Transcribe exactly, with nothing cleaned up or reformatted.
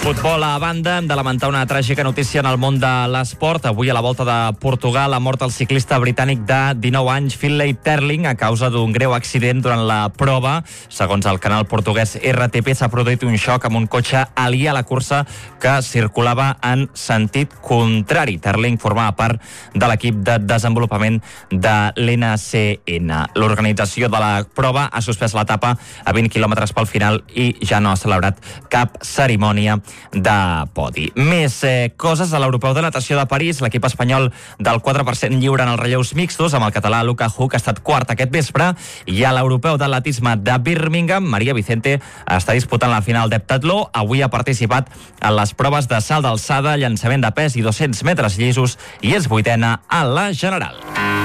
Futbol a banda, hem de lamentar una tràgica notícia en el món de l'esport. Avui a la Volta de Portugal ha mort el ciclista britànic de dinou anys, Philip Terling, a causa d'un greu accident durant la prova. Segons el canal portuguès R T P, s'ha produït un xoc amb un cotxe aliè a la cursa que circulava en sentit contrari. Terling formava part de l'equip de desenvolupament de l'N C N. L'organització de la prova ha suspès l'etapa a vint quilòmetres pel final i ja no ha celebrat cap cerimònia de podi. Més eh, coses a l'Europeu de Natació de París. L'equip espanyol del quatre per cent lliure en els relleus mixtos, amb el català Luka Hug, ha estat quart aquest vespre, i a l'Europeu d'Atletisme de Birmingham, Maria Vicente està disputant la final d'heptatló. Avui ha participat en les proves de salt d'alçada, llançament de pes i dos-cents metres llisos i és vuitena a la general.